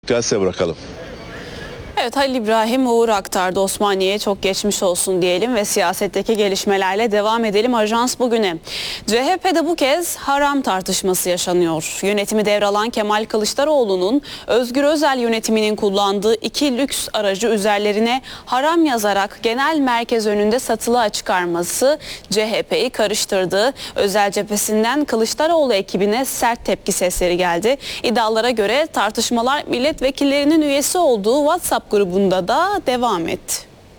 tekrar size bırakalım. Evet, Halil İbrahim Uğur aktardı. Osmaniye'ye çok geçmiş olsun diyelim ve siyasetteki gelişmelerle devam edelim Ajans bugüne. CHP'de bu kez haram tartışması yaşanıyor. Yönetimi devralan Kemal Kılıçdaroğlu'nun Özgür Özel yönetiminin kullandığı 2 lüks aracı üzerlerine haram yazarak genel merkez önünde satılığa çıkarması CHP'yi karıştırdı. Özel cephesinden Kılıçdaroğlu ekibine sert tepki sesleri geldi. İddialara göre tartışmalar milletvekillerinin üyesi olduğu WhatsApp grubunda da devam etti.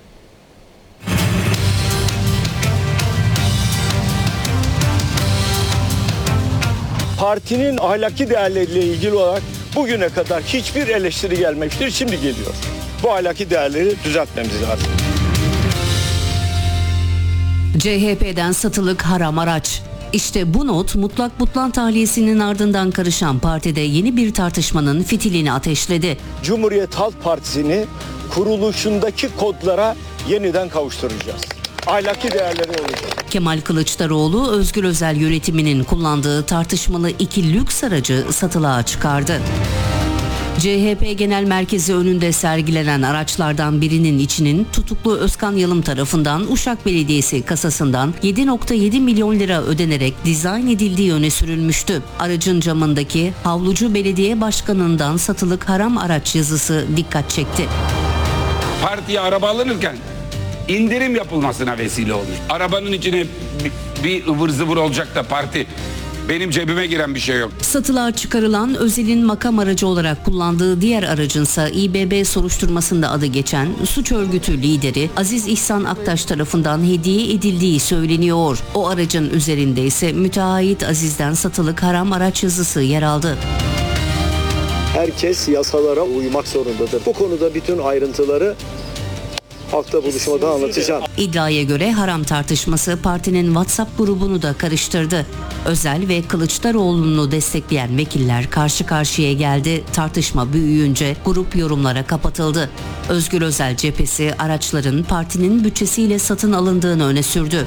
Partinin ahlaki değerleriyle ilgili olarak bugüne kadar hiçbir eleştiri gelmemiştir. Şimdi geliyor. Bu ahlaki değerleri düzeltmemiz lazım. CHP'den satılık haram araç. İşte bu not mutlak butlan tahliyesinin ardından karışan partide yeni bir tartışmanın fitilini ateşledi. Cumhuriyet Halk Partisi'ni kuruluşundaki kodlara yeniden kavuşturacağız. Ahlaki değerleri olacak. Kemal Kılıçdaroğlu, Özgür Özel yönetiminin kullandığı tartışmalı 2 lüks aracı satılığa çıkardı. CHP Genel Merkezi önünde sergilenen araçlardan birinin içinin tutuklu Özkan Yalım tarafından Uşak Belediyesi kasasından 7,7 milyon lira ödenerek dizayn edildiği öne sürülmüştü. Aracın camındaki Havlucu Belediye Başkanı'ndan satılık haram araç yazısı dikkat çekti. Partiye araba alınırken indirim yapılmasına vesile olmuş. Arabanın içine bir ıvır zıvır olacak da parti, benim cebime giren bir şey yok. Satılığa çıkarılan Özel'in makam aracı olarak kullandığı diğer aracınsa İBB soruşturmasında adı geçen suç örgütü lideri Aziz İhsan Aktaş tarafından hediye edildiği söyleniyor. O aracın üzerinde ise müteahhit Aziz'den satılık haram araç yazısı yer aldı. Herkes yasalara uymak zorundadır. Bu konuda bütün ayrıntıları halkla buluşmada anlatacağım. İddiaya göre haram tartışması partinin WhatsApp grubunu da karıştırdı. Özel ve Kılıçdaroğlu'nu destekleyen vekiller karşı karşıya geldi. Tartışma büyüyünce grup yorumlara kapatıldı. Özgür Özel cephesi araçların partinin bütçesiyle satın alındığını öne sürdü.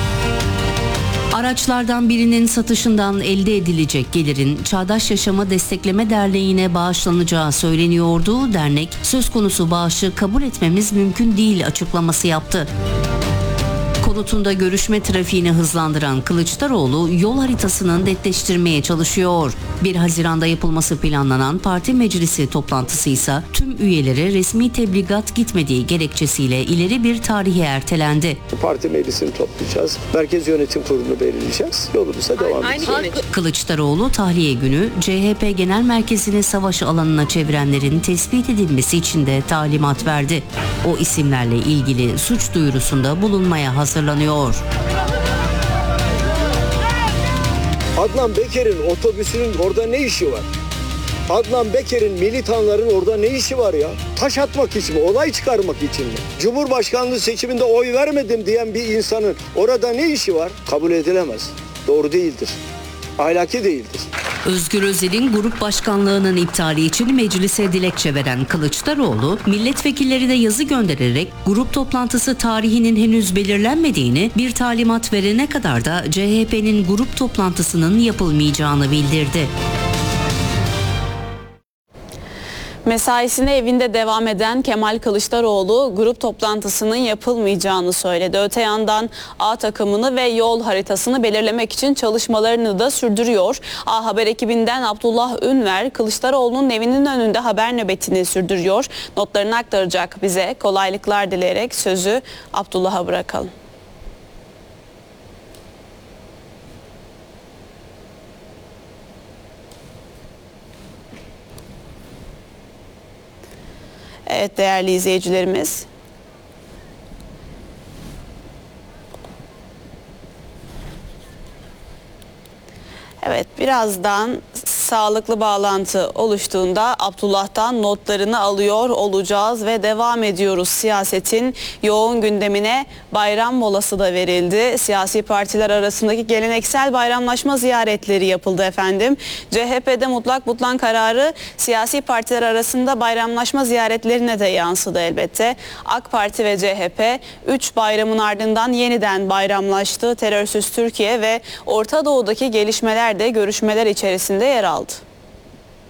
Araçlardan birinin satışından elde edilecek gelirin Çağdaş Yaşamı Destekleme Derneği'ne bağışlanacağı söyleniyordu. Dernek, söz konusu bağışı kabul etmemiz mümkün değil açıklaması yaptı. Konutunda görüşme trafiğini hızlandıran Kılıçdaroğlu yol haritasını netleştirmeye çalışıyor. 1 Haziran'da yapılması planlanan parti meclisi toplantısı ise tüm üyelere resmi tebligat gitmediği gerekçesiyle ileri bir tarihe ertelendi. Parti meclisini toplayacağız. Merkez Yönetim Kurulu'nu belirleyeceğiz. Yolumuza devam edeceğiz. Kılıçdaroğlu tahliye günü CHP Genel Merkezi'ni savaş alanına çevirenlerin tespit edilmesi için de talimat verdi. O isimlerle ilgili suç duyurusunda bulunmaya hazırlanıyor. Adnan Beker'in otobüsünün orada ne işi var? Adnan Beker'in militanların orada ne işi var ya? Taş atmak için mi? Olay çıkarmak için mi? Cumhurbaşkanlığı seçiminde oy vermedim diyen bir insanın orada ne işi var? Kabul edilemez. Doğru değildir. Ahlaki değildir. Özgür Özel'in grup başkanlığının iptali için meclise dilekçe veren Kılıçdaroğlu, milletvekillerine yazı göndererek grup toplantısı tarihinin henüz belirlenmediğini, bir talimat verene kadar da CHP'nin grup toplantısının yapılmayacağını bildirdi. Mesaisine evinde devam eden Kemal Kılıçdaroğlu grup toplantısının yapılmayacağını söyledi. Öte yandan A takımını ve yol haritasını belirlemek için çalışmalarını da sürdürüyor. A Haber ekibinden Abdullah Ünver, Kılıçdaroğlu'nun evinin önünde haber nöbetini sürdürüyor. Notlarını aktaracak bize. Kolaylıklar dileyerek sözü Abdullah'a bırakalım. Evet değerli izleyicilerimiz. Evet birazdan sağlıklı bağlantı oluştuğunda Abdullah'tan notlarını alıyor olacağız ve devam ediyoruz. Siyasetin yoğun gündemine bayram molası da verildi. Siyasi partiler arasındaki geleneksel bayramlaşma ziyaretleri yapıldı efendim. CHP'de mutlak butlan kararı siyasi partiler arasında bayramlaşma ziyaretlerine de yansıdı elbette. AK Parti ve CHP 3 bayramın ardından yeniden bayramlaştı. Terörsüz Türkiye ve Orta Doğu'daki gelişmeler de görüşmeler içerisinde yer aldı.